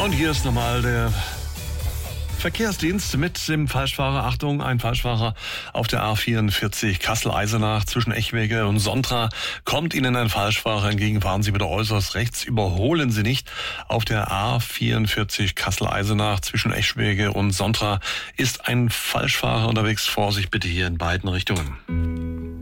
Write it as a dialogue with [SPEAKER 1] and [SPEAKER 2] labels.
[SPEAKER 1] Und hier ist nochmal der Verkehrsdienst mit dem Falschfahrer. Achtung, ein Falschfahrer auf der A44 Kassel-Eisenach zwischen Echwege und Sontra. Kommt Ihnen ein Falschfahrer entgegen, fahren Sie bitte äußerst rechts. Überholen Sie nicht. Auf der A44 Kassel-Eisenach zwischen Echwege und Sontra ist ein Falschfahrer unterwegs. Vorsicht bitte hier in beiden Richtungen.